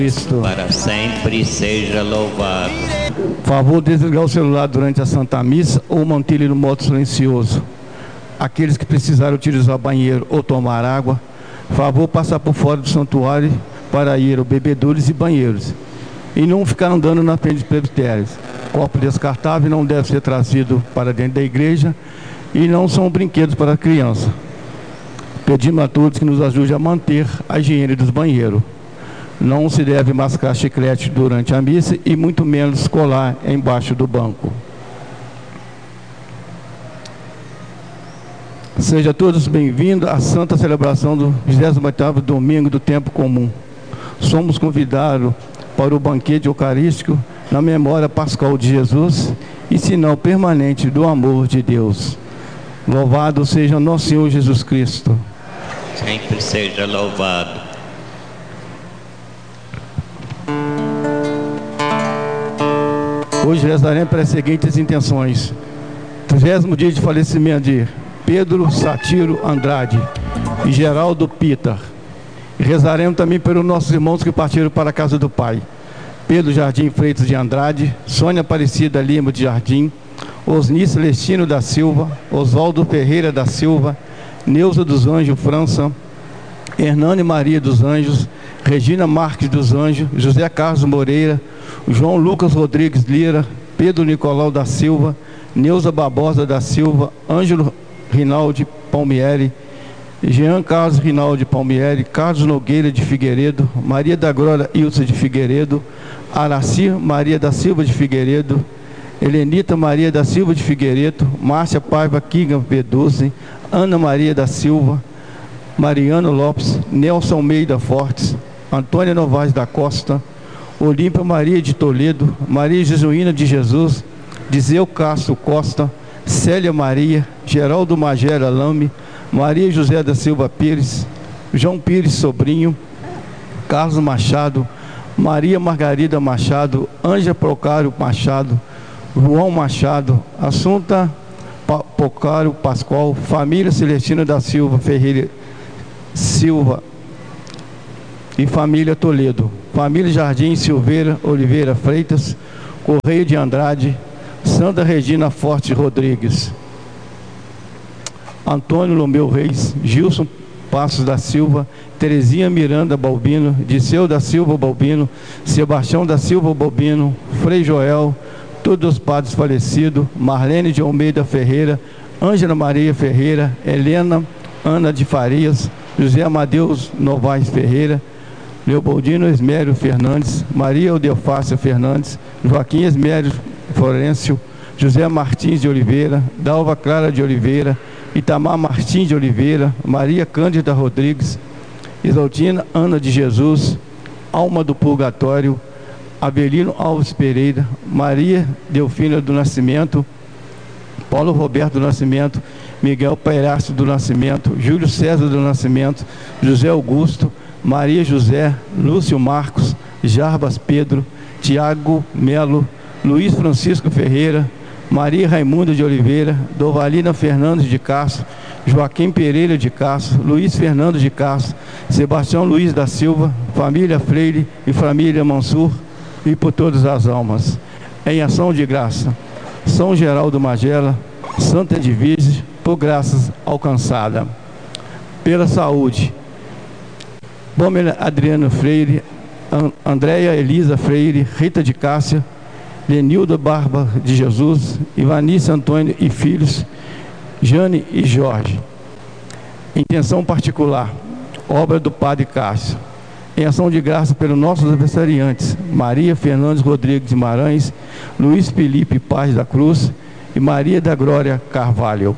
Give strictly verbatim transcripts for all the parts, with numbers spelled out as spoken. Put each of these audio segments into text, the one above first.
Cristo. Para sempre seja louvado. Favor desligar o celular durante a Santa Missa ou manter ele no modo silencioso. Aqueles que precisarem utilizar o banheiro ou tomar água, favor passar por fora do santuário para ir ao bebedouros e banheiros. E não ficar andando na frente dos presbitérios. Copo descartável não deve ser trazido para dentro da igreja e não são brinquedos para criança. Pedimos a todos que nos ajudem a manter a higiene dos banheiros. Não se deve mascar chiclete durante a missa e muito menos colar embaixo do banco. Sejam todos bem-vindos à santa celebração do vigésimo oitavo domingo do tempo comum. Somos convidados para o banquete eucarístico na memória pascal de Jesus e sinal permanente do amor de Deus. Louvado seja nosso Senhor Jesus Cristo. Sempre seja louvado. Hoje rezaremos para as seguintes intenções: trigésimo dia de falecimento de Pedro Satiro Andrade e Geraldo Peter. E rezaremos também pelos nossos irmãos que partiram para a casa do Pai: Pedro Jardim Freitas de Andrade, Sônia Aparecida Lima de Jardim, Osni Celestino da Silva, Oswaldo Ferreira da Silva, Neuza dos Anjos França, Hernani Maria dos Anjos, Regina Marques dos Anjos, José Carlos Moreira, João Lucas Rodrigues Lira, Pedro Nicolau da Silva, Neuza Barbosa da Silva, Ângelo Rinaldi Palmieri, Jean Carlos Rinaldi Palmieri, Carlos Nogueira de Figueiredo, Maria da Glória Ilse de Figueiredo, Araci Maria da Silva de Figueiredo, Helenita Maria da Silva de Figueiredo, Márcia Paiva Kigan Peduzzi, Ana Maria da Silva, Mariano Lopes, Nelson Almeida Fortes, Antônia Novaes da Costa, Olímpia Maria de Toledo, Maria Jesuína de Jesus, Dizeu Castro Costa, Célia Maria, Geraldo Magera Lame, Maria José da Silva Pires, João Pires Sobrinho, Carlos Machado, Maria Margarida Machado, Ângela Procário Machado, João Machado, Assunta Procário Pascoal, família Celestina da Silva Ferreira Silva e família Toledo, família Jardim Silveira Oliveira Freitas, Correio de Andrade, Santa Regina Forte Rodrigues, Antônio Lomeu Reis, Gilson Passos da Silva, Terezinha Miranda Balbino, Disseu da Silva Balbino, Sebastião da Silva Balbino, Frei Joel, todos os padres falecidos, Marlene de Almeida Ferreira, Ângela Maria Ferreira, Helena Ana de Farias, José Amadeus Novaes Ferreira, Leopoldino Esmério Fernandes, Maria Odelfácia Fernandes, Joaquim Esmério Florencio, José Martins de Oliveira, Dalva Clara de Oliveira, Itamar Martins de Oliveira, Maria Cândida Rodrigues, Isaltina Ana de Jesus, Alma do Purgatório, Avelino Alves Pereira, Maria Delfina do Nascimento, Paulo Roberto do Nascimento, Miguel Pairácio do Nascimento, Júlio César do Nascimento, José Augusto, Maria José, Lúcio Marcos, Jarbas Pedro, Tiago Melo, Luiz Francisco Ferreira, Maria Raimunda de Oliveira, Dovalina Fernandes de Castro, Joaquim Pereira de Castro, Luiz Fernando de Castro, Sebastião Luiz da Silva, família Freire e família Mansur, e por todas as almas. Em ação de graça, São Geraldo Magela, Santa Edvige, por graças alcançada. Pela saúde, Pamela Adriano Freire, Andréia Elisa Freire, Rita de Cássia, Lenilda Barba de Jesus, Ivanice Antônio e filhos, Jane e Jorge. Intenção particular, obra do Padre Cássio. Em ação de graça pelos nossos aniversariantes, Maria Fernandes Rodrigues Guimarães, Luiz Felipe Paz da Cruz e Maria da Glória Carvalho.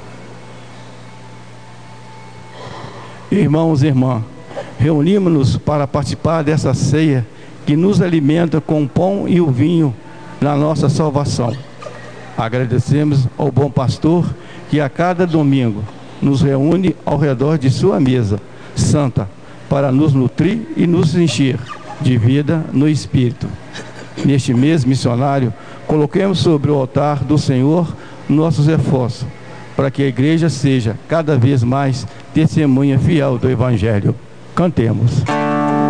Irmãos e irmãs, reunimos-nos para participar dessa ceia que nos alimenta com o pão e o vinho na nossa salvação. Agradecemos ao bom pastor que a cada domingo nos reúne ao redor de sua mesa santa para nos nutrir e nos encher de vida no Espírito. Neste mês missionário, coloquemos sobre o altar do Senhor nossos esforços, para que a igreja seja cada vez mais testemunha fiel do Evangelho. Cantemos.